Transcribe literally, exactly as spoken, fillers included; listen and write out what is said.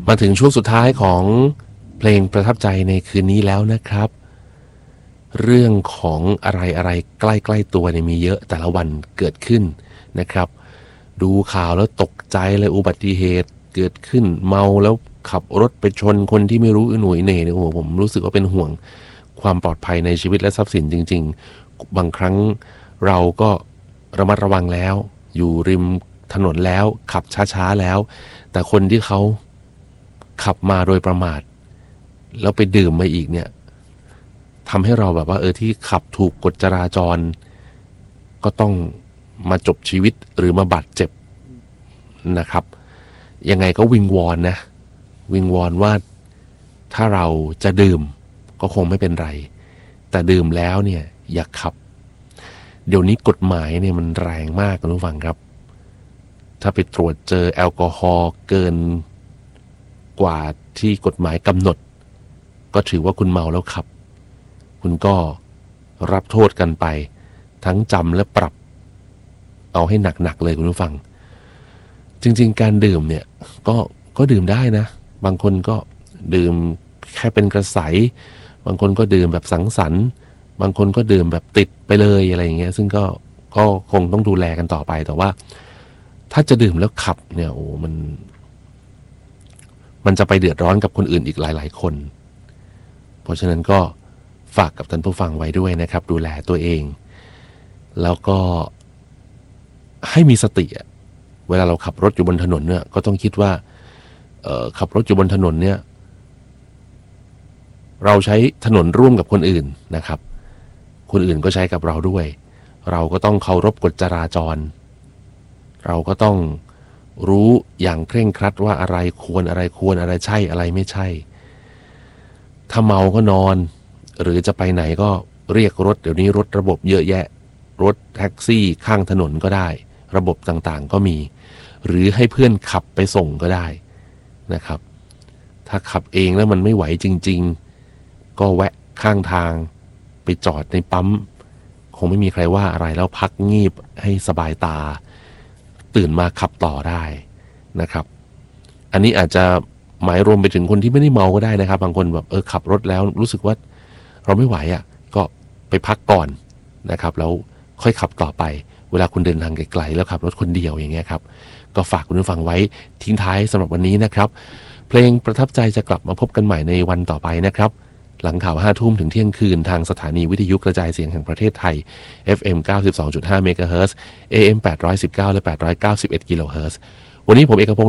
มาถึงช่วงสุดท้ายของเพลงประทับใจในคืนนี้แล้วนะครับเรื่องของอะไรอะไรใกล้ๆตัวเนี่ยมีเยอะแต่ละวันเกิดขึ้นนะครับดูข่าวแล้วตกใจเลยอุบัติเหตุเกิดขึ้นเมาแล้วขับรถไปชนคนที่ไม่รู้อิหนุ่ยเหน่เนี่ยโอ้โหผมรู้สึกว่าเป็นห่วงความปลอดภัยในชีวิตและทรัพย์สินจริงๆบางครั้งเราก็ระมัดระวังแล้วอยู่ริมถนนแล้วขับช้าๆแล้วแต่คนที่เขาขับมาโดยประมาทแล้วไปดื่มมาอีกเนี่ยทำให้เราแบบว่าเออที่ขับถูกกฎจราจรก็ต้องมาจบชีวิตหรือมาบาดเจ็บนะครับยังไงก็วิงวอนนะวิงวอนว่าถ้าเราจะดื่มก็คงไม่เป็นไรแต่ดื่มแล้วเนี่ยอย่าขับเดี๋ยวนี้กฎหมายเนี่ยมันแรงมากคุณผู้ฟังครับถ้าไปตรวจเจอแอลกอฮอล์เกินกว่าที่กฎหมายกำหนดก็ถือว่าคุณเมาแล้วขับคุณก็รับโทษกันไปทั้งจำและปรับเอาให้หนักๆเลยคุณผู้ฟังจริงๆการดื่มเนี่ยก็ก็ดื่มได้นะบางคนก็ดื่มแค่เป็นกระใสบางคนก็ดื่มแบบสังสรรค์บางคนก็ดื่มแบบติดไปเลยอะไรอย่างเงี้ยซึ่งก็ก็คงต้องดูแลกันต่อไปแต่ว่าถ้าจะดื่มแล้วขับเนี่ยโอ้มันมันจะไปเดือดร้อนกับคนอื่นอีกหลายๆคนเพราะฉะนั้นก็ฝากกับท่านผู้ฟังไว้ด้วยนะครับดูแลตัวเองแล้วก็ให้มีสติเวลาเราขับรถอยู่บนถนนเนี่ยก็ต้องคิดว่าเอ่อขับรถอยู่บนถนนเนี่ยเราใช้ถนนร่วมกับคนอื่นนะครับคนอื่นก็ใช้กับเราด้วยเราก็ต้องเคารพกฎจราจรเราก็ต้องรู้อย่างเคร่งครัดว่าอะไรควรอะไรควรอะไรใช่อะไรไม่ใช่ถ้าเมาก็นอนหรือจะไปไหนก็เรียกรถเดี๋ยวนี้รถระบบเยอะแยะรถแท็กซี่ข้างถนนก็ได้ระบบต่างๆก็มีหรือให้เพื่อนขับไปส่งก็ได้นะครับถ้าขับเองแล้วมันไม่ไหวจริงๆก็แวะข้างทางไปจอดในปั๊มคงไม่มีใครว่าอะไรแล้วพักงีบให้สบายตาตื่นมาขับต่อได้นะครับอันนี้อาจจะหมายรวมไปถึงคนที่ไม่ได้เมาก็ได้นะครับบางคนแบบเออขับรถแล้วรู้สึกว่าเราไม่ไหวอ่ะก็ไปพักก่อนนะครับแล้วค่อยขับต่อไปเวลาคุณเดินทางไกลๆแล้วขับรถคนเดียวอย่างเงี้ยครับก็ฝากคุณผู้ฟังไว้ทิ้งท้ายสำหรับวันนี้นะครับเพลงประทับใจจะกลับมาพบกันใหม่ในวันต่อไปนะครับหลังข่าวห้าทุ่มถึงเที่ยงคืนทางสถานีวิทยุกระจายเสียงแห่งประเทศไทย เอฟ เอ็ม เก้าสิบสองจุดห้า เมกะเฮิรตซ์ เอ เอ็ม แปดร้อยสิบเก้าและแปดร้อยเก้าสิบเอ็ดกิโลเฮิรตซ์วันนี้ผมเอกพงษ์